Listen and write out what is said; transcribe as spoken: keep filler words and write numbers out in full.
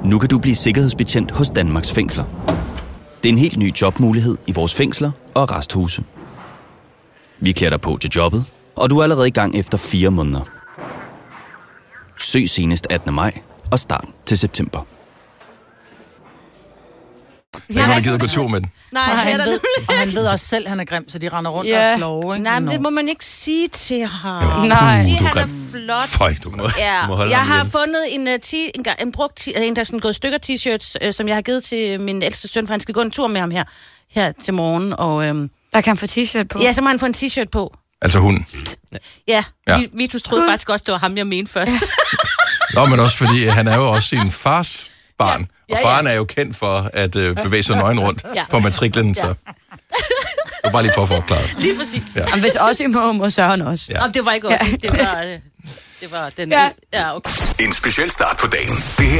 Nu kan du blive sikkerhedsbetjent hos Danmarks Fængsler. Det er en helt ny jobmulighed i vores fængsler og arresthuse. Vi klæder dig på til jobbet, og du er allerede i gang efter fire måneder. Søg senest attende maj og start til september. Der er ikke nogen, der gider gå tur med den. Nej, og, han der ved, og han ved også selv, at han er grim, så de render rundt Ja. og slår, ikke? Nej, men Nå. det må man ikke sige til ham. Nej. Sige, Du er han er grim. flot. Føj, du er Ja, Du må holde jeg ham har igen. fundet en, uh, ti, en, gang- en brugt, ti, en der er sådan gået stykker t-shirts, øh, som jeg har givet til min ældste søn, for han skal gå en tur med ham her, her til morgen. Og, øhm, Der kan han få t-shirt på. ja, så må han få en t-shirt på. Altså hunden. Ja, Ja. ja. Vitus troede faktisk også, det var ham, jeg mente først. Nå, men også fordi, han er jo også sin fars barn. Ja. Ja, Og ja. faren er jo kendt for at øh, bevæge sig nøgen rundt Ja. på matriklen, så... Det var bare lige for at forklare. Lige præcis. Ja. Og hvis også I må, må Søren også. Ja. Ja. Det var ikke også. Det var, øh, det var den... Ja. Ja, okay. En speciel start på dagen. Det her